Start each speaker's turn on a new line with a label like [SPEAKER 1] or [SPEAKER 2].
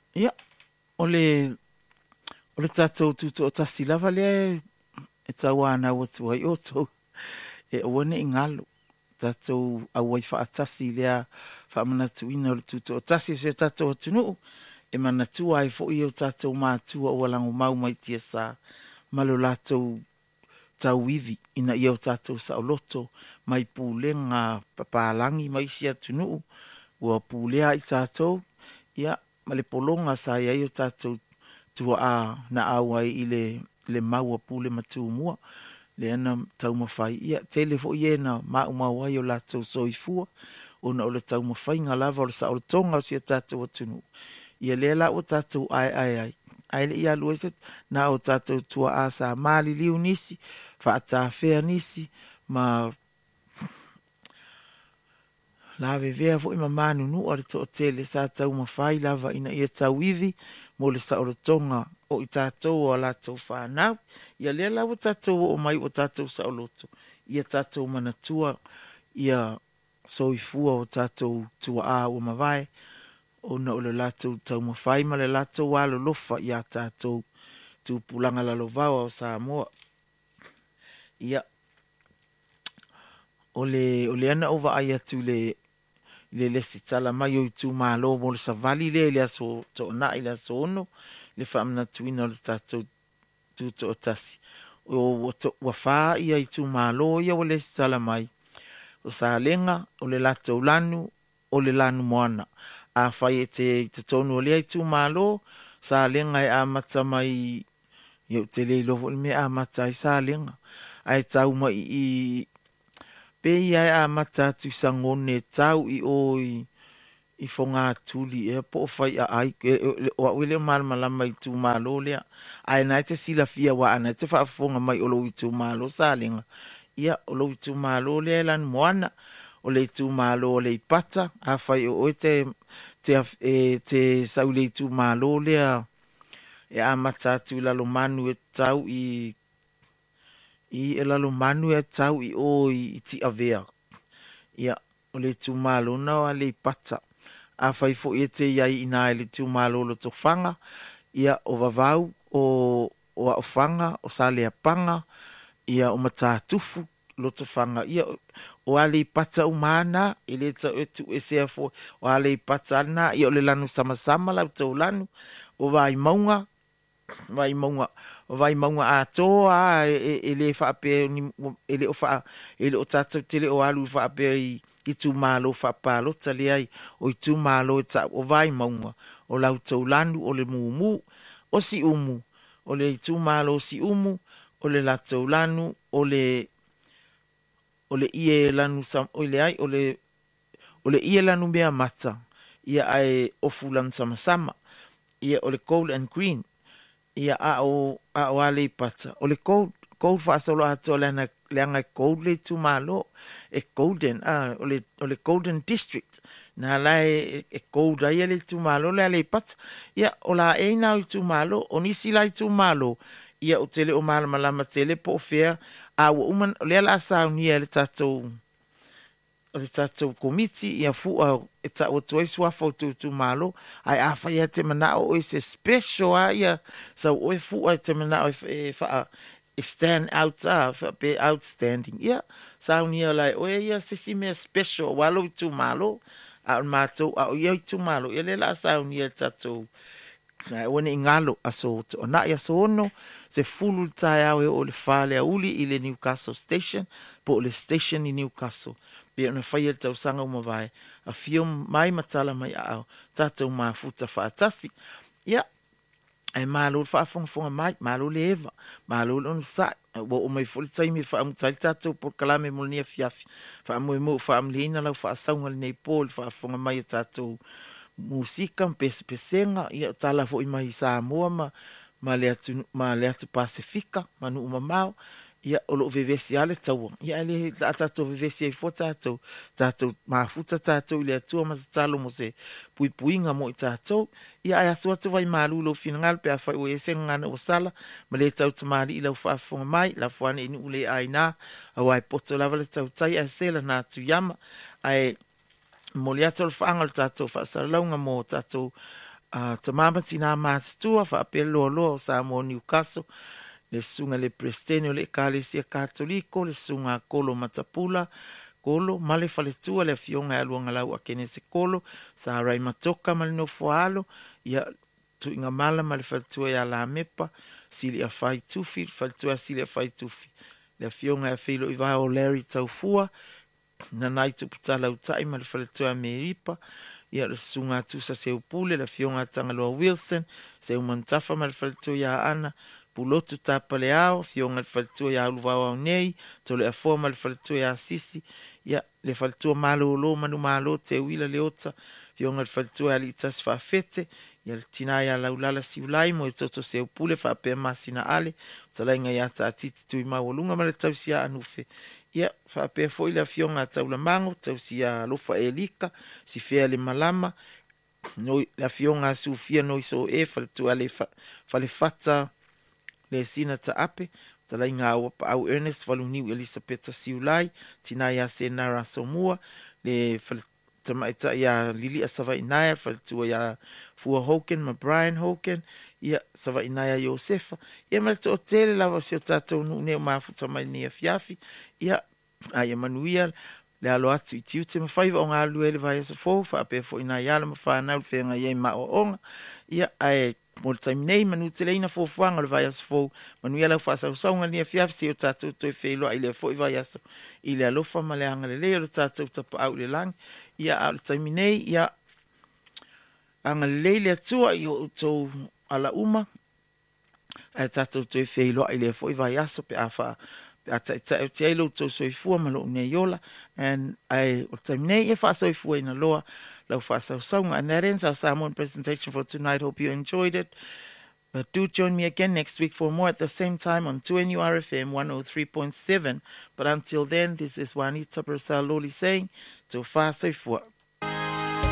[SPEAKER 1] Ia, o le tātou tuto o tasi lava lea e tau ana o tu ai o tau e o wane ingalo. Tātou au ai whaatasi lea whaamanatu ina o le tuto o tasi se tātou atunu e manatua ai fo i o tātou mātua o alango mau mai tia sa malo lātou tau iwi ina i o tātou sa o loto mai pūlenga papalangi mai si atunu ua pūlea i tātou ia ma le polonga sa ia i o tātou tua a na au ai i le maua pūle matu mua le ana tau mawhai ia tele fo i ena mau ai o lātou soifua ona o le tau mawhai ngā lava o le sa o le tonga o si o tātou atunu ia le la o tātou ai le ia lueset na o tātou tua a sa mali liu nisi whaatawhea nisi ma la vea fo ima manu nu o le to tele sa tau mawhai lava ina ia tau iwi mo le sa o le tonga o i tātou o lātou whanau ia le la o tātou o mai o tātou sa o loto ia tātou manatua ia soifua o tātou tua a o mawai ona o le lātou tau mawhai ma le lātou walo lofa ia tātou tūpulanga la lovawa o Samoa. Ia, o le ana ova ai atu le sitala mai o i tū mālo mo le savali le aso to na i le aso ono le whaamna tuina o le tātou tūto o tasi. O wawha ia i tū mālo ia o le sitala mai. O sa lenga o le lātou lanu o le lanu moana. A whai e te tonu o lea i tū mālo, sa lenga e a mata mai, iau te lei lovo me a mata i sa lenga. Ai tau mai pe ia e a mata tu sangone tau i oi i fonga tuli e po fai a ai o wile malama lama i tū mālo lea. Ai nai te sila fia wa ana te wha fonga mai o lo i tū mālo sa lenga. Ia o lo i tū mālo lea lan moana. O le tū mālo o le pata, a whai o te sau le tū mālo lea, e a mata atu lalo manu e tau i lalo manu e tau i o i ti avea. Ia, o le tū mālo na o le pata, a whai fo i te iai ina e le tū mālo lo to whanga, ia o vavau, o a whanga, o sa lea panga, ia o mata tufu, loto whanga ia o ale pata umana i le tau etu SFO o ale pata ana i o le lanu sama lau tau lanu o vai maunga a toa e le whaape e le o tātou tele o alu whaape i tu malo whaapalo tali ai o i tu malo o vai maunga o lau tau lanu o le mumu o si umu o le tu malo si umu o le la tau lanu o le ie lanu sam o le ai o le ie lanu mea mata ia ai o fulan sama ia o le gold and green ia o ale pata o le gold fa solo ato le anga gold le tu malo e golden o le golden district na la e gold ai le tu malo le ale pata ia o la e na tu malo o nisi la tu malo ia o tele o malama tele po fea a woman le la sa ni le tato komiti ia fu e ta o toi swa foto tu malo ai a fa ia te mana o is special ia so o fu ai te mana o fa stand out be outstanding ia sa ni like o ia se me special walo tu malo a mato o ia tu malo ia le la sa ni tato o ne ingalo aso to na ia sono se fulu tai au o le fale a uli i le Newcastle station po le station i Newcastle pe ona fai tau sanga uma vai a film mai matala mai au tatou mafuta fatasi ia ai malo fa fonga mai malo leva malo on sa o mai full time fa am tatou por kalame molnia fiafi fa mo fa am lina la fa saunga nei pol fa fonga mai tatou musika pesenga ia tala fo i mai Samoa ma le atu Pasifika manu mamau ia o lo vevesi ale tau ia le tatou vevesi ai fo tatou mafuta tatou le atu ma talo mo se puipuinga mo tatou ia ai aso atu vai malu lo fingal pe fa o esenga na o sala ma le tau tamali i lo fa fonga mai la fone ni ule aina ai poto lava le tau tai a sela na tu yama ai moliato le whaanga le tātou whaasaralaunga mō tātou Tamama tina mātua whaapelo loa o Samoa Newcastle, le sunga le Prestene o le Ekalesia Katoliko, le sunga Kolo Matapula, Kolo, male faletua le fionga e luanga lau a kene se Kolo, sa rai matoka male no foalo, ia tu inga mala male faletua ia la mepa, sili a fai tufi, faletua sili a fai tufi. Le fionga e filo i vai o Larry Taufua, na nai tu putala utai male faletua me ripa, ia le sunga tusa se upule, le fionga tangaloa Wilson, se umantafa male faletua ia ana, pulotu tapa le ao, fionga le faletua ia uluvau au nei, to le aforma le faletua ia sisi, ia le faletua malo lo manu malo te uila le ota, fionga le faletua ia li itas whaafete, ia le tina ia laulala si ulai, mo e toto se upule whaape masina ale, talainga ia ta atiti tui mawalunga ma le tausia anufe, ia whaape foi le fionga taula mango, tausia lofa e lika, si fea le malama, no la fionga sufia no iso e faletua le falefata, le sina ta ape, talai ngā au Ernest Valuniu Elisabeta Siulai, tina ia se nara somua, le tamaita ia Lili Asava Inaya, faletua ia Fua Hoken, ma Brian Hoken, ia Sava Inaya Josefa, ia malata o tele lava si o tatou nune o mafuta mai ni a fiafi, ia a manuia, le alo atu i tiu te mawhaiva o ngā luele vai asa fōu, whaape fo ina iala ma whanau whenga iei ma o onga, ia ai mo le taimi nei manu te leina fōwhanga le vai asa fōu, manu ia lau whaasau saunga ni a fiafi se o tātou toi wheloa i le fōi vai asa i le alofa ma le anga le leo le tātou tapa au le lang, ia au le taimi nei, ia anga le leile atua i o tau ala uma, ai tātou toi wheloa i le fōi vai asa pe awha te ai lo to soifua ma lo ne yola and I nei e fa soifua ina loa lau fa saunga and that ends our Samoan presentation for tonight. Hope you enjoyed it, but do join me again next week for more at the same time on 2NURFM 103.7. But until then, this is Juanita Bersaloli saying to fa soifua.